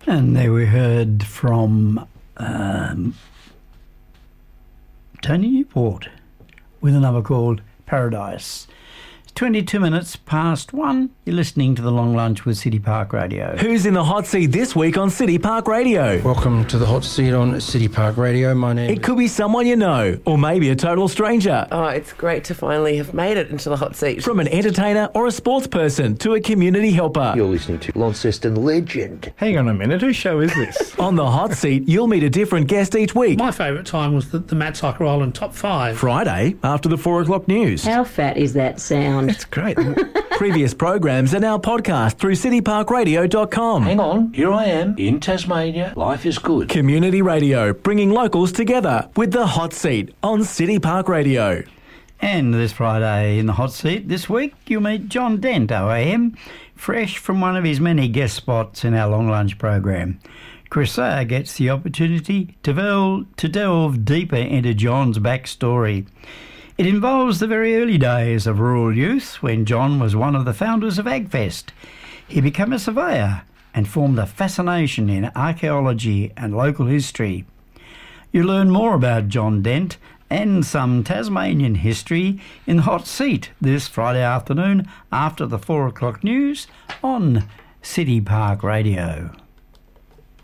And there we heard from Tony Newport with a number called Paradise. 22 minutes past 1. You're listening to The Long Lunch with City Park Radio. Who's in the hot seat this week on City Park Radio? Welcome to the hot seat on City Park Radio. My name It could be someone you know, or maybe a total stranger. Oh, it's great to finally have made it into the hot seat. From an entertainer or a sports person to a community helper. You're listening to Launceston legend. Hang on a minute, whose show is this? On the hot seat, you'll meet a different guest each week. My favourite time was the Matt Cycle Island Top 5. Friday, after the 4 o'clock news. How fat is that sound? It's great. Previous programs are now podcast through cityparkradio.com. Hang on, here I am in Tasmania. Life is good. Community radio, bringing locals together with the hot seat on City Park Radio. And this Friday in the hot seat this week, you'll meet John Dent, OAM, fresh from one of his many guest spots in our long lunch program. Chris Sayer gets the opportunity to delve deeper into John's backstory. It involves the very early days of rural youth when John was one of the founders of AgFest. He became a surveyor and formed a fascination in archaeology and local history. You learn more about John Dent and some Tasmanian history in the hot seat this Friday afternoon after the 4 o'clock news on City Park Radio.